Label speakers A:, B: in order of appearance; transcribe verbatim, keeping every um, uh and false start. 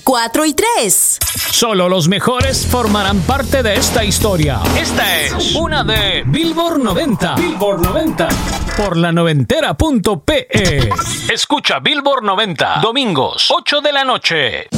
A: cuatro y tres.
B: Solo los mejores formarán parte de esta historia. Esta es una de Billboard noventa. Billboard noventa. Por la noventera punto pe. Escucha Billboard noventa, domingos, ocho de la noche.